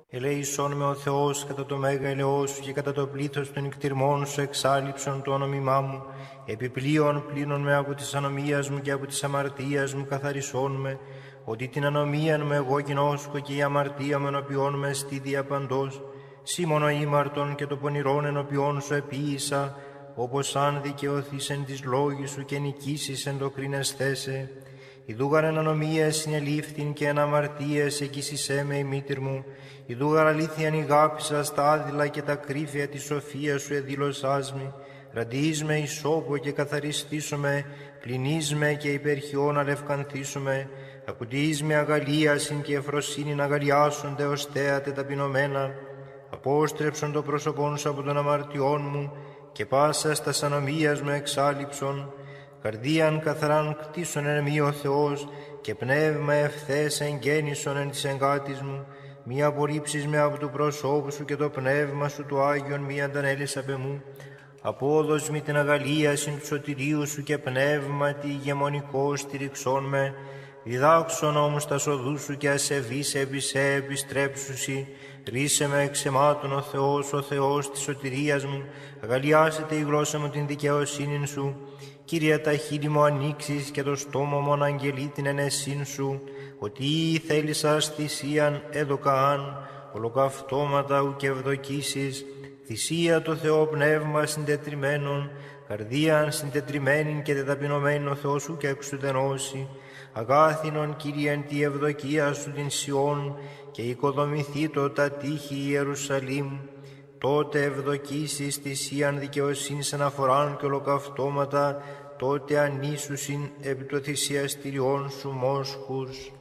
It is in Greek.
Ελέησόν με ο Θεός κατά το μέγα ελαιό σου και κατά το πλήθος των νικτυρμών σου εξάλληψον το όνομά μου. Επιπλέον πλύνον με από της ανομίας μου και από της αμαρτίας μου καθαρισόν με, ότι την ανομίαν μου εγώ γινώσκω και η αμαρτία μου ενωπιών με στη διαπαντός. Σήμωνο ήμαρτον και το πονηρόν ενωπιών σου επίησα, όπως αν δικαιωθείς εν της λόγης σου και νικήσεις εν το κρίνεσθέσαι. Ιδούγαρ εν ανομίες συνελήφθην και εν αμαρτίες εκείσισέ με η μήτηρ μου. Ιδούγαρ αλήθειαν ηγάπησα στα άδειλα και τα κρύφια της σοφίας σου εδήλωσάς μη. Ραντείς με ισόπο και καθαριστήσομαι, πλυνείς με και υπερχιών αλευκανθήσομαι. Ακουντείς με αγαλίασιν και εφροσύνην αγαλιάσονται ως θέατε ταπεινωμένα. Απόστρεψον το πρόσωπόν σου από των αμαρτιών μου και πάσα στα ανομίας μου εξάλληψον. Καρδίαν καθαράν κτίσον εν μη ο Θεός και πνεύμα ευθές εγγέννησον εν της εγκάτης μου. Μη απορρίψεις με από του προσώπου σου και το πνεύμα σου του Άγιον μη αντανέλεις απ' εμού. Απόδος μη την αγαλίασιν του σωτηρίου σου και πνεύματι ηγεμονικό στηριξών με. Διδάξον όμως τα σοδού σου και ασεβείς επί σε επιστρέψουσι. Ρίσε με εξαιμάτων ο Θεός της σωτηρίας μου. Αγαλιάσετε η γλώσσα μου την δικαιοσύνην σου. Κύριε, τα χείλη μου ανοίξεις και το στόμα μου αναγγελεί την ενεσύν σου, ότι θέλησας θυσίαν έδωκαάν, ολοκαυτώματα ουκ ευδοκίσεις, θυσία το Θεό πνεύμα συντετριμένον, καρδίαν συντετριμένην και τεταπεινωμένην ο Θεός ουκ εξουδενώσει, αγάθινον Κύριε εν τη ευδοκία σου την Σιών, και οικοδομηθήτω τα τείχη Ιερουσαλήμ. Τότε ευδοκίσεις θυσίαν δικαιοσύνης αναφοράν και ολοκαυτώματα, τότε ανήσουσιν επί το θυσιαστηριών σου μόσχους.